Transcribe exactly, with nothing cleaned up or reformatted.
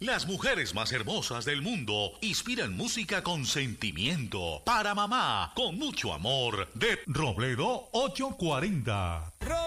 Las mujeres más hermosas del mundo inspiran música con sentimiento. Para mamá, con mucho amor, de Robledo ochocientos cuarenta.